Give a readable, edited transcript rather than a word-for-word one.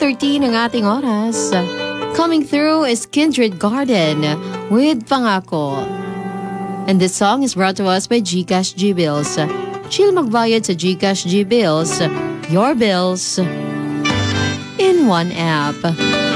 8:13 ang ating oras. Coming through is Kindred Garden with Pangako. And this song is brought to us by GCash G-Bills. Chill magbayad sa GCash G-Bills. Your bills in one app.